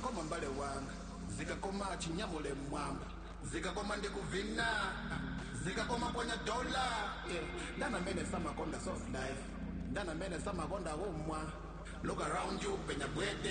zikakoma mbale wanga, zikakoma chinyamule mwamba, zikakoma ndikuvina, zikakoma kwenye dola. Ndana mene samakonda soft life, ndana mene samakonda umwa. Look around you, penya bwete,